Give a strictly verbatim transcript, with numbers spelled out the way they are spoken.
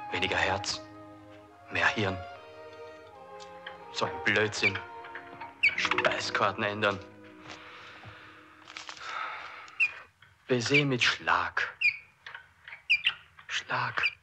Weniger Herz, mehr Hirn. So ein Blödsinn. Speiskarten ändern. Baiser mit Schlag. Schlag.